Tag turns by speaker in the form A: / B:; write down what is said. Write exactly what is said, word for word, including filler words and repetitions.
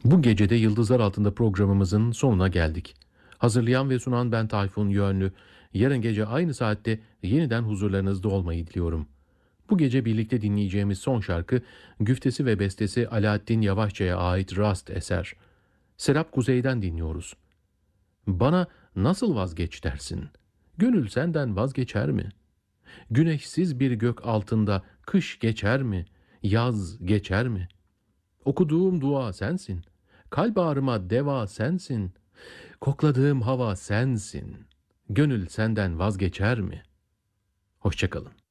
A: Bu gecede Yıldızlar Altında programımızın sonuna geldik. Hazırlayan ve sunan ben Tayfun Yönlü. Yarın gece aynı saatte yeniden huzurlarınızda olmayı diliyorum. Bu gece birlikte dinleyeceğimiz son şarkı, güftesi ve bestesi Alaaddin Yavaşça'ya ait Rast eser. Serap Kuzey'den dinliyoruz. Bana nasıl vazgeç dersin? Gönül senden vazgeçer mi? Güneşsiz bir gök altında kış geçer mi? Yaz geçer mi? Okuduğum dua sensin. Kalp ağrıma deva sensin. Kokladığım hava sensin. Gönül senden vazgeçer mi? Hoşça kalın.